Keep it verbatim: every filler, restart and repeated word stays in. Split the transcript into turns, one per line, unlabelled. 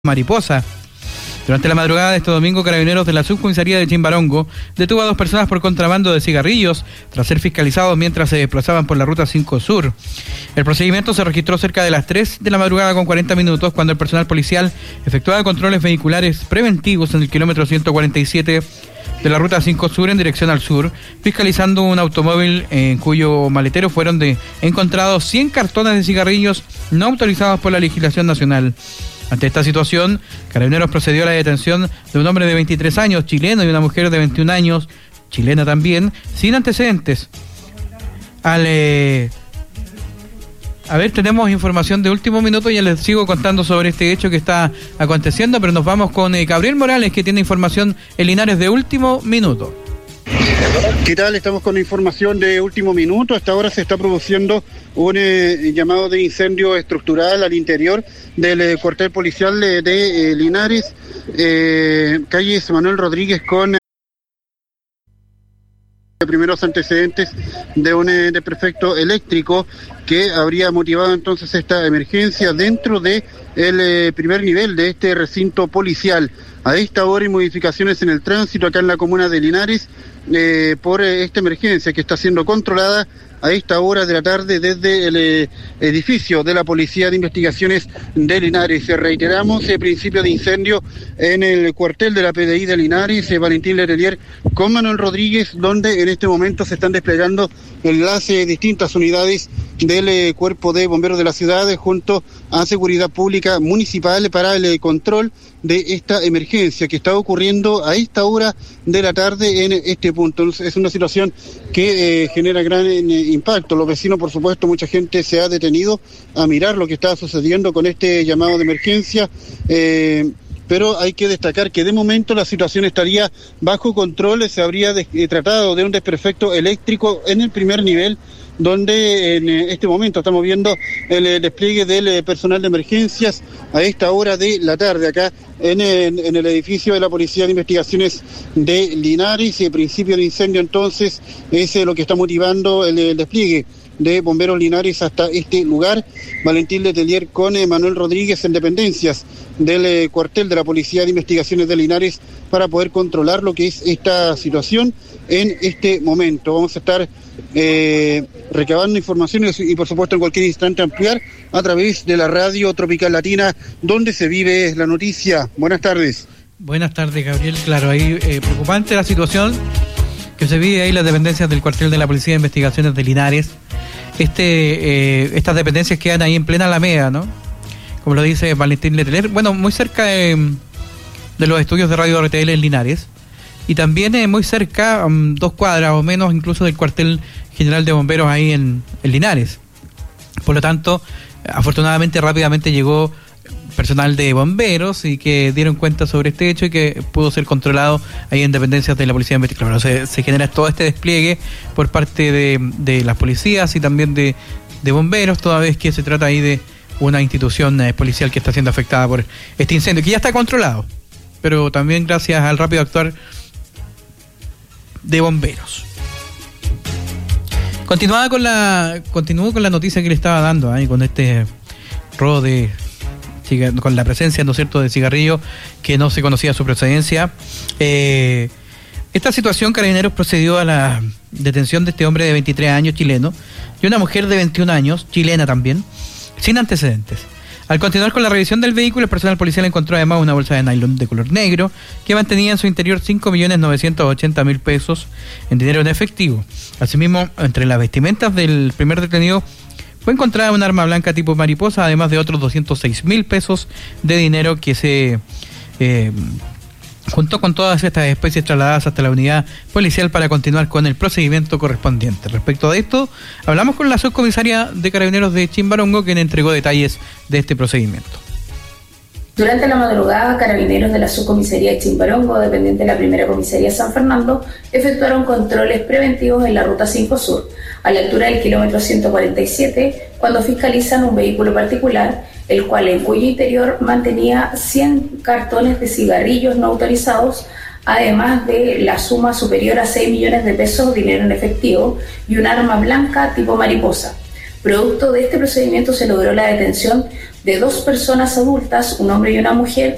Mariposa. Durante la madrugada de este domingo, Carabineros de la Subcomisaría de Chimbarongo detuvo a dos personas por contrabando de cigarrillos tras ser fiscalizados mientras se desplazaban por la Ruta cinco Sur. El procedimiento se registró cerca de las tres de la madrugada con cuarenta minutos cuando el personal policial efectuaba controles vehiculares preventivos en el kilómetro ciento cuarenta y siete de la Ruta cinco Sur en dirección al sur, fiscalizando un automóvil en cuyo maletero fueron de encontrados cien cartones de cigarrillos no autorizados por la legislación nacional. Ante esta situación, Carabineros procedió a la detención de un hombre de veintitrés años, chileno, y una mujer de veintiún años, chilena también, sin antecedentes. Al, eh... A ver, tenemos información de último minuto, ya les sigo contando sobre este hecho que está aconteciendo, pero nos vamos con eh, Gabriel Morales, que tiene información en Linares de último minuto.
¿Qué tal? Estamos con información de último minuto. Hasta ahora se está produciendo un eh, llamado de incendio estructural al interior del eh, cuartel policial de, de eh, Linares, eh, calle Manuel Rodríguez, con eh, primeros antecedentes de un eh, de prefecto eléctrico que habría motivado entonces esta emergencia dentro de el eh, primer nivel de este recinto policial. A esta hora hay modificaciones en el tránsito acá en la comuna de Linares eh, por eh, esta emergencia que está siendo controlada a esta hora de la tarde desde el eh, edificio de la Policía de Investigaciones de Linares. Eh, reiteramos el eh, principio de incendio en el cuartel de la P D I de Linares, eh, Valentín Letelier con Manuel Rodríguez, donde en este momento se están desplegando las eh, distintas unidades del eh, Cuerpo de Bomberos de la ciudad eh, junto a Seguridad Pública Municipal para el eh, control de esta emergencia que está ocurriendo a esta hora de la tarde en este punto. Es una situación que eh, genera gran eh, impacto. Los vecinos, por supuesto, mucha gente se ha detenido a mirar lo que está sucediendo con este llamado de emergencia, eh, pero hay que destacar que de momento la situación estaría bajo control. Se habría de, eh, tratado de un desperfecto eléctrico en el primer nivel, donde en este momento estamos viendo el despliegue del personal de emergencias a esta hora de la tarde acá en el, en el edificio de la Policía de Investigaciones de Linares. El principio de incendio entonces es lo que está motivando el, el despliegue de Bomberos Linares hasta este lugar. Valentín Letelier con eh, Manuel Rodríguez en dependencias del eh, cuartel de la Policía de Investigaciones de Linares para poder controlar lo que es esta situación en este momento. Vamos a estar eh, recabando informaciones y por supuesto en cualquier instante ampliar a través de la radio Tropical Latina, donde se vive la noticia. Buenas tardes.
Buenas tardes, Gabriel. Claro, ahí eh, preocupante la situación que se vive ahí en las dependencias del cuartel de la Policía de Investigaciones de Linares. Este, eh, estas dependencias quedan ahí en plena Alameda, ¿no? Como lo dice Valentín Letelier, bueno, muy cerca de, de los estudios de Radio R T L en Linares, y también eh, muy cerca, um, dos cuadras o menos incluso del cuartel general de bomberos ahí en, en Linares. Por lo tanto, afortunadamente rápidamente llegó personal de bomberos y que dieron cuenta sobre este hecho y que pudo ser controlado ahí en dependencias de la Policía de Investigación. Bueno, se, se genera todo este despliegue por parte de, de las policías y también de, de bomberos, toda vez que se trata ahí de una institución eh, policial que está siendo afectada por este incendio, que ya está controlado, pero también gracias al rápido actuar de bomberos. Continuaba con la, continuó con la noticia que le estaba dando ahí, con este robo de con la presencia, ¿no es cierto?, de cigarrillo que no se conocía su procedencia. Eh, esta situación, Carabineros procedió a la detención de este hombre de veintitrés años, chileno, y una mujer de veintiún años, chilena también, sin antecedentes. Al continuar con la revisión del vehículo, el personal policial encontró además una bolsa de nylon de color negro que mantenía en su interior cinco millones novecientos ochenta mil pesos en dinero en efectivo. Asimismo, entre las vestimentas del primer detenido fue encontrada un arma blanca tipo mariposa, además de otros doscientos seis mil pesos de dinero que se eh, juntó con todas estas especies trasladadas hasta la unidad policial para continuar con el procedimiento correspondiente. Respecto de esto, hablamos con la subcomisaria de Carabineros de Chimbarongo, quien entregó detalles de este procedimiento.
Durante la madrugada, Carabineros de la Subcomisaría de Chimbarongo, dependiente de la Primera Comisaría San Fernando, efectuaron controles preventivos en la Ruta cinco Sur, a la altura del kilómetro ciento cuarenta y siete, cuando fiscalizan un vehículo particular, el cual en cuyo interior mantenía cien cartones de cigarrillos no autorizados, además de la suma superior a seis millones de pesos dinero en efectivo y un arma blanca tipo mariposa. Producto de este procedimiento se logró la detención de dos personas adultas, un hombre y una mujer,